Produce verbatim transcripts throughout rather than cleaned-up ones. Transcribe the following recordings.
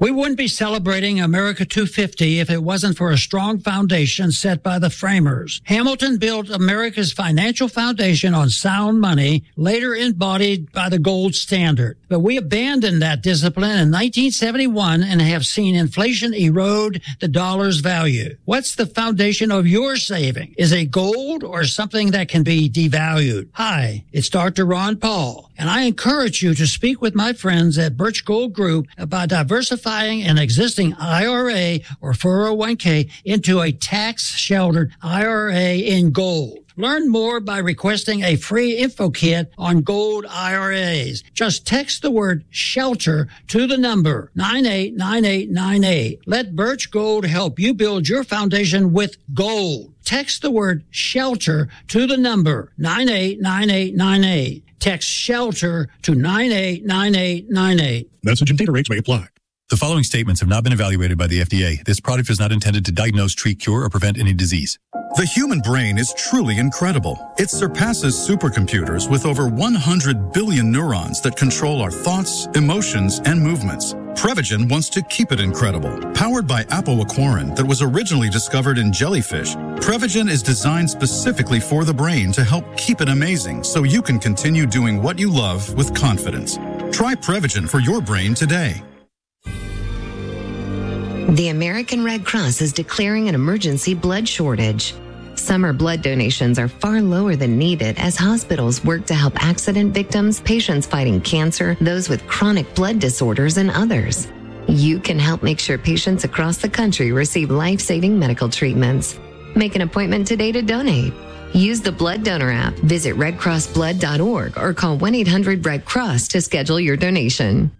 We wouldn't be celebrating America two fifty if it wasn't for a strong foundation set by the framers. Hamilton built America's financial foundation on sound money, later embodied by the gold standard. But we abandoned that discipline in nineteen seventy-one and have seen inflation erode the dollar's value. What's the foundation of your saving? Is it gold or something that can be devalued? Hi, it's Doctor Ron Paul, and I encourage you to speak with my friends at Birch Gold Group about diversifying an existing I R A or four oh one k into a tax-sheltered I R A in gold. Learn more by requesting a free info kit on gold I R As. Just text the word SHELTER to the number nine eight nine eight nine eight. Let Birch Gold help you build your foundation with gold. Text the word SHELTER to the number nine eight nine eight nine eight. Text SHELTER to nine eight nine eight nine eight. Message and data rates may apply. The following statements have not been evaluated by the F D A. This product is not intended to diagnose, treat, cure, or prevent any disease. The human brain is truly incredible. It surpasses supercomputers with over one hundred billion neurons that control our thoughts, emotions, and movements. Prevagen wants to keep it incredible. Powered by apoaquarin that was originally discovered in jellyfish, Prevagen is designed specifically for the brain to help keep it amazing so you can continue doing what you love with confidence. Try Prevagen for your brain today. The American Red Cross is declaring an emergency blood shortage. Summer blood donations are far lower than needed as hospitals work to help accident victims, patients fighting cancer, those with chronic blood disorders, and others. You can help make sure patients across the country receive life-saving medical treatments. Make an appointment today to donate. Use the Blood Donor app, visit red cross blood dot org, or call one eight hundred red cross to schedule your donation.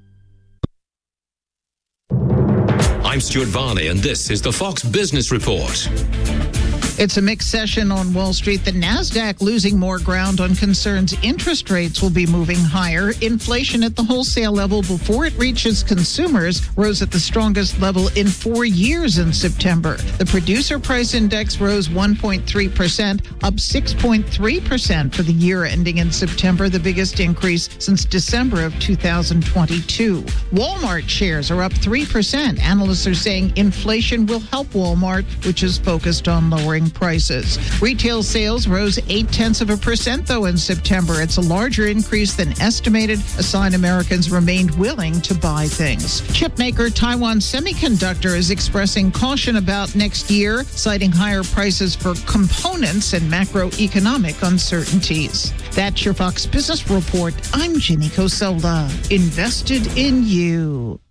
I'm Stuart Varney, and this is the Fox Business Report. It's a mixed session on Wall Street. The NASDAQ losing more ground on concerns interest rates will be moving higher. Inflation at the wholesale level before it reaches consumers rose at the strongest level in four years in September. The producer price index rose one point three percent, up six point three percent for the year ending in September, the biggest increase since December of two thousand twenty-two. Walmart shares are up three percent. Analysts are saying inflation will help Walmart, which is focused on lowering prices. Retail sales rose eight tenths of a percent, though, in September. It's a larger increase than estimated, a sign Americans remained willing to buy things. Chip maker Taiwan Semiconductor is expressing caution about next year, citing higher prices for components and macroeconomic uncertainties. That's your Fox Business Report. I'm Ginny Cosola. Invested in you.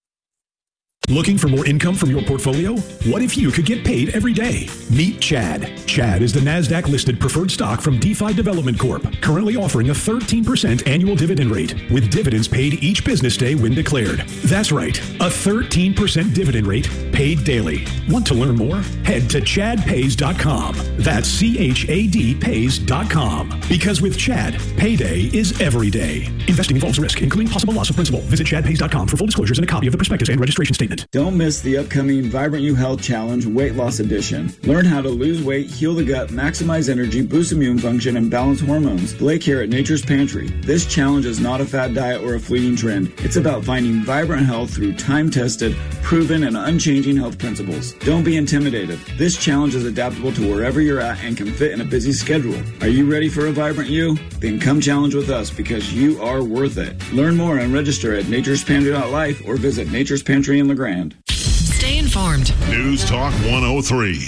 Looking for more income from your portfolio? What if you could get paid every day? Meet Chad. Chad is the NASDAQ-listed preferred stock from DeFi Development Corp, currently offering a thirteen percent annual dividend rate, with dividends paid each business day when declared. That's right, a thirteen percent dividend rate paid daily. Want to learn more? Head to chad pays dot com. That's C H A D pays dot com. Because with Chad, payday is every day. Investing involves risk, including possible loss of principal. Visit chad pays dot com for full disclosures and a copy of the prospectus and registration statement. Don't miss the upcoming Vibrant You Health Challenge Weight Loss Edition. Learn how to lose weight, heal the gut, maximize energy, boost immune function, and balance hormones. Blake here at Nature's Pantry. This challenge is not a fad diet or a fleeting trend. It's about finding vibrant health through time-tested, proven, and unchanging health principles. Don't be intimidated. This challenge is adaptable to wherever you're at and can fit in a busy schedule. Are you ready for a Vibrant You? Then come challenge with us because you are worth it. Learn more and register at natures pantry dot life or visit Nature's Pantry in LeGrand. Stay informed. News Talk one oh three.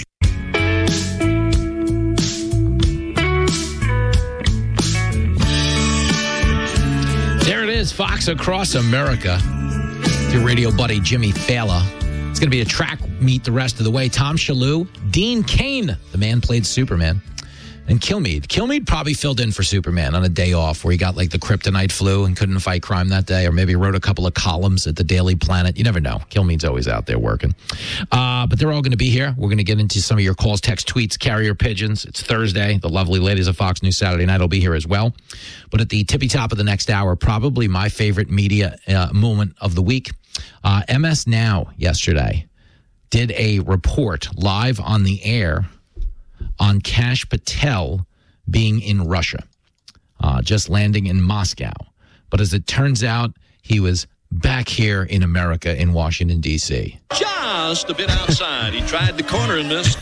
There it is, Fox Across America. Your radio buddy, Jimmy Fallon. It's going to be a track meet the rest of the way. Tom Shalhoub, Dean Cain, the man played Superman, and Kilmeade. Kilmeade probably filled in for Superman on a day off where he got like the kryptonite flu and couldn't fight crime that day, or maybe wrote a couple of columns at the Daily Planet. You never know. Kilmeade's always out there working. Uh, but they're all going to be here. We're going to get into some of your calls, text, tweets, carrier pigeons. It's Thursday. The lovely ladies of Fox News Saturday Night will be here as well. But at the tippy top of the next hour, probably my favorite media uh, moment of the week. Uh, M S Now yesterday did a report live on the air on Kash Patel being in Russia, uh, just landing in Moscow. But as it turns out, he was back here in America in Washington, D C. Just a bit outside. He tried the corner and missed.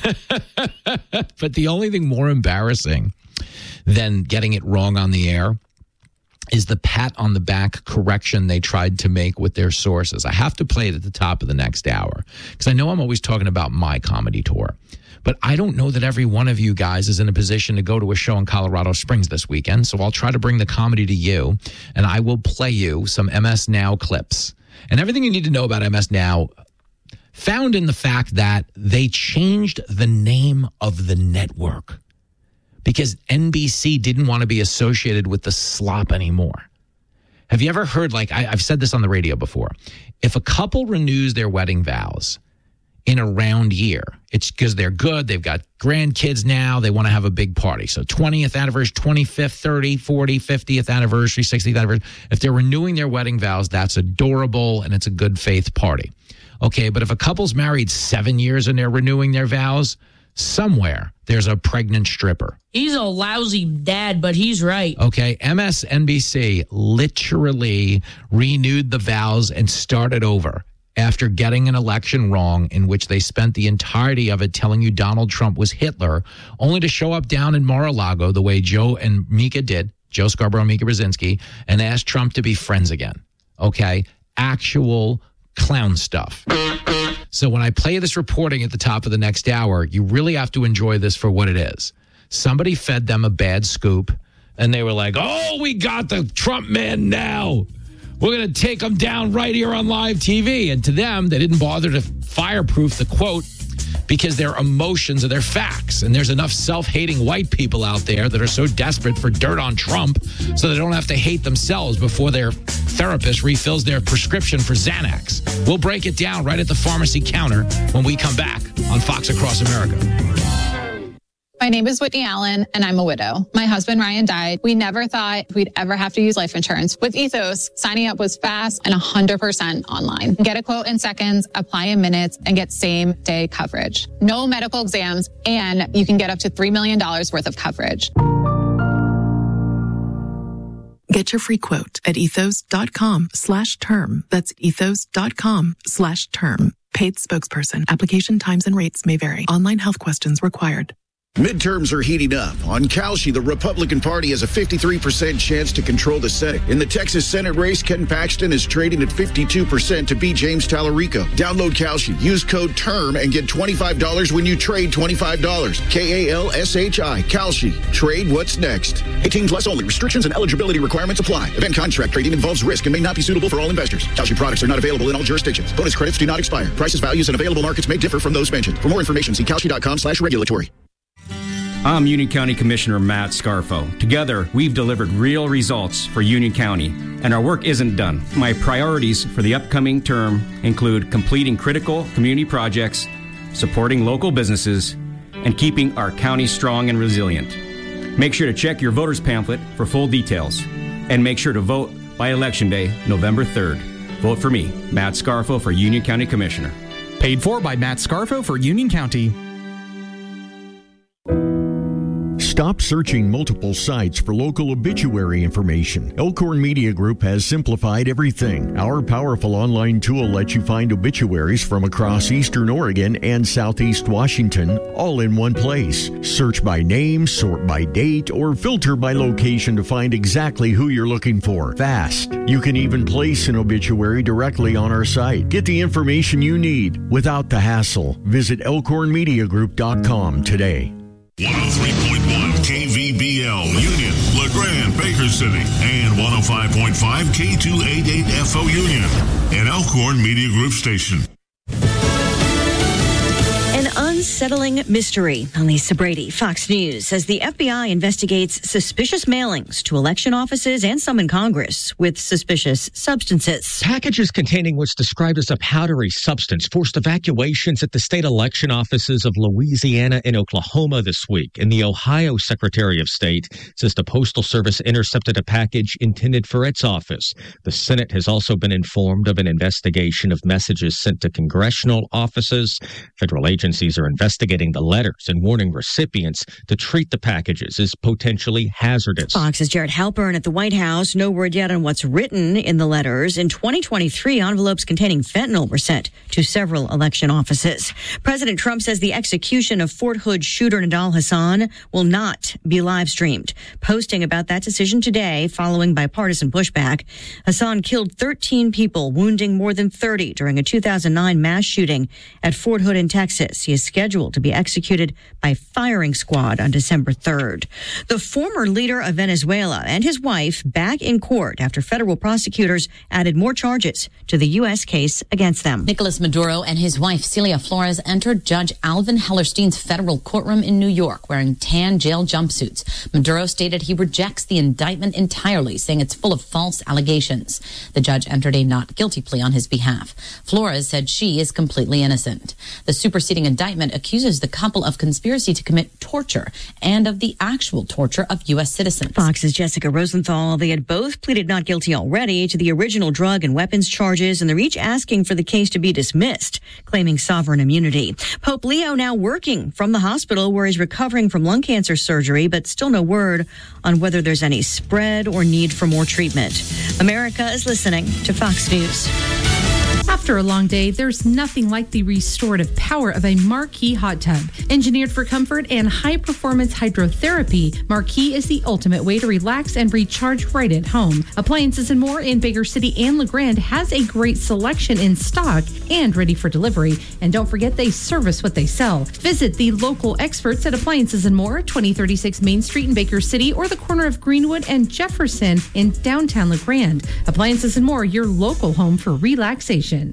But the only thing more embarrassing than getting it wrong on the air is the pat on the back correction they tried to make with their sources. I have to play it at the top of the next hour because I know I'm always talking about my comedy tour. But I don't know that every one of you guys is in a position to go to a show in Colorado Springs this weekend. So I'll try to bring the comedy to you, and I will play you some M S Now clips. And everything you need to know about M S Now found in the fact that they changed the name of the network because N B C didn't want to be associated with the slop anymore. Have you ever heard, like, I, I've said this on the radio before, if a couple renews their wedding vows in a round year, it's because they're good, they've got grandkids now, they want to have a big party. So twentieth anniversary, twenty-fifth, thirtieth, fortieth, fiftieth anniversary, sixtieth anniversary. If they're renewing their wedding vows, that's adorable and it's a good faith party. Okay, but if a couple's married seven years and they're renewing their vows, somewhere there's a pregnant stripper. He's a lousy dad, but he's right. Okay, M S N B C literally renewed the vows and started over after getting an election wrong in which they spent the entirety of it telling you Donald Trump was Hitler, only to show up down in Mar-a-Lago the way Joe and Mika did, Joe Scarborough and Mika Brzezinski, and asked Trump to be friends again. Okay? Actual clown stuff. So when I play this reporting at the top of the next hour, you really have to enjoy this for what it is. Somebody fed them a bad scoop, and they were like, oh, we got the Trump man now. We're going to take them down right here on live T V. And to them, they didn't bother to fireproof the quote because their emotions are their facts. And there's enough self-hating white people out there that are so desperate for dirt on Trump so they don't have to hate themselves before their therapist refills their prescription for Xanax. We'll break it down right at the pharmacy counter when we come back on Fox Across America. My name is Whitney Allen, and I'm a widow. My husband, Ryan, died. We never thought we'd ever have to use life insurance. With Ethos, signing up was fast and one hundred percent online. Get a quote in seconds, apply in minutes, and get same-day coverage. No medical exams, and you can get up to three million dollars worth of coverage. Get your free quote at ethos.com slash term. That's ethos.com slash term. Paid spokesperson. Application times and rates may vary. Online health questions required. Midterms are heating up. On Kalshi, the Republican Party has a fifty-three percent chance to control the Senate. In the Texas Senate race, Ken Paxton is trading at fifty-two percent to beat James Tallarico. Download Kalshi, use code TERM, and get twenty-five dollars when you trade twenty-five dollars. K A L S H I. Kalshi. Trade what's next. eighteen plus only. Restrictions and eligibility requirements apply. Event contract trading involves risk and may not be suitable for all investors. Kalshi products are not available in all jurisdictions. Bonus credits do not expire. Prices, values, and available markets may differ from those mentioned. For more information, see kalshi.com slash regulatory. I'm Union County Commissioner Matt Scarfo. Together, we've delivered real results for Union County, and our work isn't done. My priorities for the upcoming term include completing critical community projects, supporting local businesses, and keeping our county strong and resilient. Make sure to check your voter's pamphlet for full details, and make sure to vote by Election Day, November third. Vote for me, Matt Scarfo, for Union County Commissioner. Paid for by Matt Scarfo for Union County. Stop searching multiple sites for local obituary information. Elkhorn Media Group has simplified everything. Our powerful online tool lets you find obituaries from across Eastern Oregon and Southeast Washington, all in one place. Search by name, sort by date, or filter by location to find exactly who you're looking for. Fast. You can even place an obituary directly on our site. Get the information you need without the hassle. Visit elkhorn media group dot com today. one oh three point one K V B L, Union, LeGrand, Baker City, and one oh five point five K two eighty-eight F O Union, an Elkhorn Media Group station. An unsettling mystery. I'm Lisa Brady, Fox News, as the F B I investigates suspicious mailings to election offices and some in Congress with suspicious substances. Packages containing what's described as a powdery substance forced evacuations at the state election offices of Louisiana and Oklahoma this week. And the Ohio Secretary of State says the Postal Service intercepted a package intended for its office. The Senate has also been informed of an investigation of messages sent to congressional offices. Federal agencies are investigating the letters and warning recipients to treat the packages as potentially hazardous. Fox's Jared Halpern at the White House. No word yet on what's written in the letters. In twenty twenty-three, envelopes containing fentanyl were sent to several election offices. President Trump says the execution of Fort Hood shooter Nidal Hasan will not be live streamed. Posting about that decision today, following bipartisan pushback, Hasan killed thirteen people, wounding more than thirty during a two thousand nine mass shooting at Fort Hood in Texas. He is scheduled to be executed by firing squad on December third. The former leader of Venezuela and his wife back in court after federal prosecutors added more charges to the U S case against them. Nicolas Maduro and his wife Celia Flores entered Judge Alvin Hellerstein's federal courtroom in New York wearing tan jail jumpsuits. Maduro stated he rejects the indictment entirely, saying it's full of false allegations. The judge entered a not guilty plea on his behalf. Flores said she is completely innocent. The superseding indictment accuses the couple of conspiracy to commit torture and of the actual torture of U S citizens. Fox's Jessica Rosenthal. They had both pleaded not guilty already to the original drug and weapons charges, and they're each asking for the case to be dismissed, claiming sovereign immunity. Pope Leo now working from the hospital where he's recovering from lung cancer surgery, but still no word on whether there's any spread or need for more treatment. America is listening to Fox News. After a long day, there's nothing like the restorative power of a Marquee hot tub. Engineered for comfort and high-performance hydrotherapy, Marquee is the ultimate way to relax and recharge right at home. Appliances and more in Baker City and LeGrand has a great selection in stock and ready for delivery. And don't forget, they service what they sell. Visit the local experts at Appliances and More, twenty thirty-six Main Street in Baker City, or the corner of Greenwood and Jefferson in downtown LeGrand. Appliances and More, your local home for relaxation.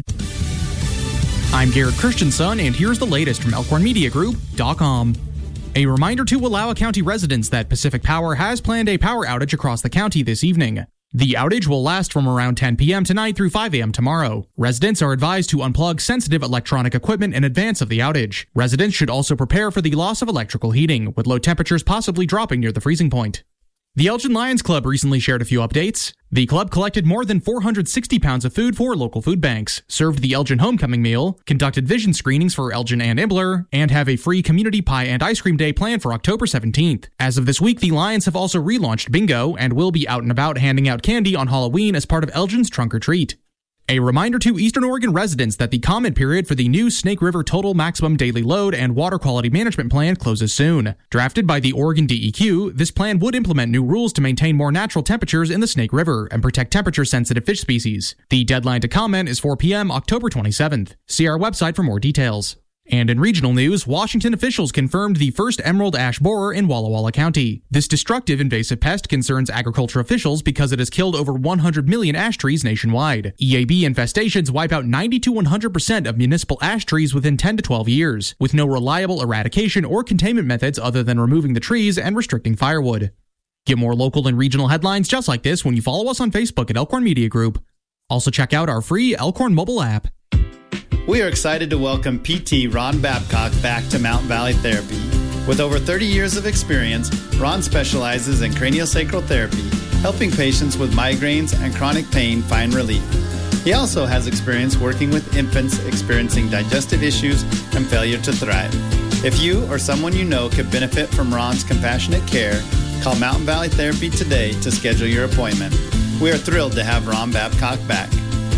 I'm Garrett Christensen, and here's the latest from Elkhorn Media Group dot com. A reminder to Wallowa County residents that Pacific Power has planned a power outage across the county this evening. The outage will last from around ten p.m. tonight through five a.m. tomorrow. Residents are advised to unplug sensitive electronic equipment in advance of the outage. Residents should also prepare for the loss of electrical heating, with low temperatures possibly dropping near the freezing point. The Elgin Lions Club recently shared a few updates. The club collected more than four hundred sixty pounds of food for local food banks, served the Elgin homecoming meal, conducted vision screenings for Elgin and Imbler, and have a free community pie and ice cream day planned for October seventeenth. As of this week, the Lions have also relaunched Bingo and will be out and about handing out candy on Halloween as part of Elgin's Trunk or Treat. A reminder to Eastern Oregon residents that the comment period for the new Snake River Total Maximum Daily Load and Water Quality Management Plan closes soon. Drafted by the Oregon D E Q, this plan would implement new rules to maintain more natural temperatures in the Snake River and protect temperature-sensitive fish species. The deadline to comment is four p.m. October twenty-seventh. See our website for more details. And in regional news, Washington officials confirmed the first emerald ash borer in Walla Walla County. This destructive invasive pest concerns agriculture officials because it has killed over one hundred million ash trees nationwide. E A B infestations wipe out ninety to one hundred percent of municipal ash trees within ten to twelve years, with no reliable eradication or containment methods other than removing the trees and restricting firewood. Get more local and regional headlines just like this when you follow us on Facebook at Elkhorn Media Group. Also check out our free Elkhorn mobile app. We are excited to welcome P T Ron Babcock back to Mountain Valley Therapy. With over thirty years of experience, Ron specializes in craniosacral therapy, helping patients with migraines and chronic pain find relief. He also has experience working with infants experiencing digestive issues and failure to thrive. If you or someone you know could benefit from Ron's compassionate care, call Mountain Valley Therapy today to schedule your appointment. We are thrilled to have Ron Babcock back.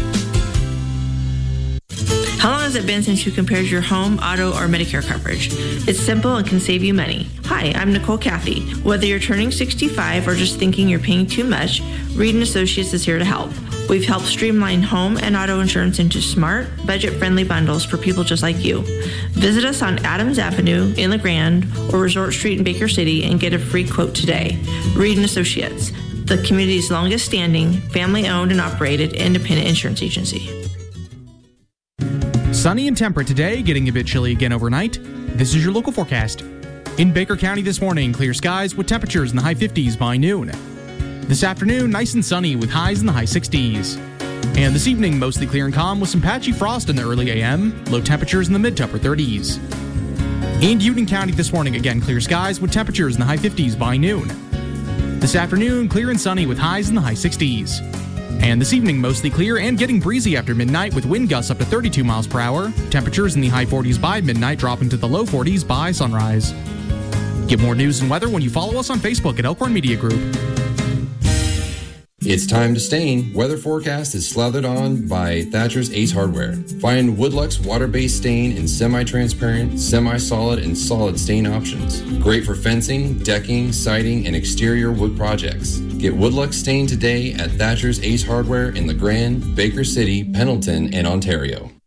How long has it been since you compared your home, auto, or Medicare coverage? It's simple and can save you money. Hi, I'm Nicole Caffey. Whether you're turning sixty-five or just thinking you're paying too much, Reed and Associates is here to help. We've helped streamline home and auto insurance into smart, budget-friendly bundles for people just like you. Visit us on Adams Avenue in LeGrand or Resort Street in Baker City and get a free quote today. Reed and Associates, the community's longest-standing, family-owned and operated independent insurance agency. Sunny and temperate today, getting a bit chilly again overnight. This is your local forecast. In Baker County this morning, clear skies with temperatures in the high fifties by noon. This afternoon, nice and sunny with highs in the high sixties. And this evening, mostly clear and calm with some patchy frost in the early a m, low temperatures in the mid to upper thirties. In Union County this morning, again clear skies with temperatures in the high fifties by noon. This afternoon, clear and sunny with highs in the high sixties. And this evening, mostly clear and getting breezy after midnight with wind gusts up to thirty-two miles per hour. Temperatures in the high forties by midnight, dropping to the low forties by sunrise. Get more news and weather when you follow us on Facebook at Elkhorn Media Group. It's time to stain. Weather forecast is slathered on by Thatcher's Ace Hardware. Find Woodluck's water-based stain in semi-transparent, semi-solid, and solid stain options. Great for fencing, decking, siding, and exterior wood projects. Get Woodluck stain today at Thatcher's Ace Hardware in LeGrand, Baker City, Pendleton, and Ontario.